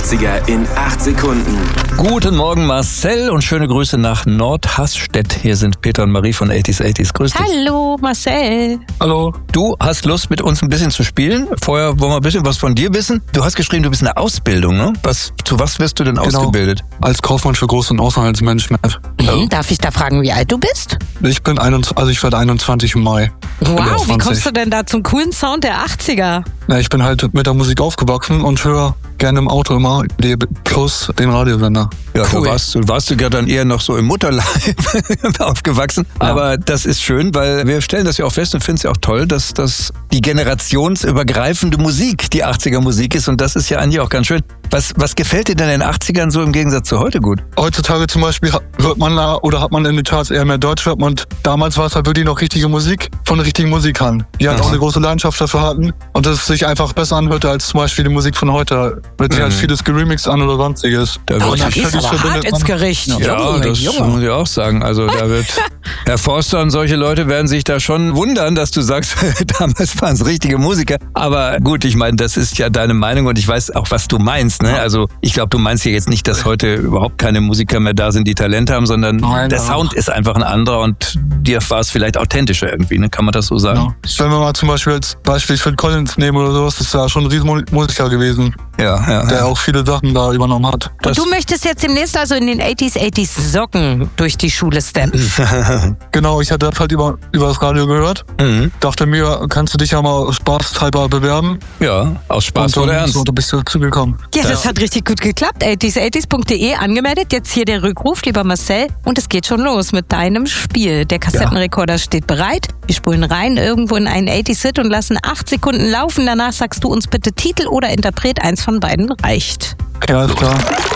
80er in 8 Sekunden. Guten Morgen Marcel und schöne Grüße nach Nordhasstedt. Hier sind Peter und Marie von 80s. Grüß dich. Hallo Marcel. Hallo. Du hast Lust mit uns ein bisschen zu spielen? Vorher wollen wir ein bisschen was von dir wissen. Du hast geschrieben, du bist in der Ausbildung, ne? Zu was wirst du denn ausgebildet? Als Kaufmann für Groß- und Außenhandelsmanagement. Darf ich da fragen, wie alt du bist? Ich werde 21 im Mai. Wow, wie kommst du denn da zum coolen Sound der 80er? Ja, ich bin halt mit der Musik aufgewachsen und höre gerne im Auto immer DB plus den Radiosender. Ja, cool. Du warst ja dann eher noch so im Mutterleib aufgewachsen. Ja. Aber das ist schön, weil wir stellen das ja auch fest und finden es ja auch toll, dass das die generationsübergreifende Musik, die 80er Musik ist. Und das ist ja eigentlich auch ganz schön. Was gefällt dir denn in den 80ern so im Gegensatz zu heute gut? Heutzutage zum Beispiel hört man hat man in den Charts eher mehr Deutschrap und damals war es halt wirklich noch richtige Musik von richtigen Musikern, die halt auch eine große Leidenschaft dafür hatten und das sich einfach besser anhörte als zum Beispiel die Musik von heute. Wird sich halt vieles geremixed an oder sonstiges. Das ist aber hart ins Gericht. Ja, das muss ich auch sagen. Also da wird Herr Forster und solche Leute werden sich da schon wundern, dass du sagst, damals waren es richtige Musiker. Aber gut, ich meine, das ist ja deine Meinung und ich weiß auch, was du meinst. Ne? Also ich glaube, du meinst ja jetzt nicht, dass heute überhaupt keine Musiker mehr da sind, die Talent haben, sondern der Sound ist einfach ein anderer und dir war es vielleicht authentischer irgendwie, ne? Kann man das so sagen? Ja. Wenn wir mal zum Beispiel als Beispiel Phil Collins nehmen oder sowas, das ist ja schon ein Riesenmusiker gewesen. Der auch viele Sachen da übernommen hat. Und du möchtest jetzt demnächst also in den 80s Socken durch die Schule steppen. Genau, ich hatte das halt über das Radio gehört. Dachte mir, kannst du dich ja mal spaßhalber bewerben? Ja, aus Spaß oder Ernst. So, da bist du zugekommen. Ja, das hat richtig gut geklappt. 80s.de angemeldet. Jetzt hier der Rückruf, lieber Marcel. Und es geht schon los mit deinem Spiel. Der Kassettenrekorder steht bereit. Wir spulen rein irgendwo in einen 80s-Hit und lassen 8 Sekunden laufen. Danach sagst du uns bitte Titel oder Interpret. Eins von beiden reicht. Ja, alles klar.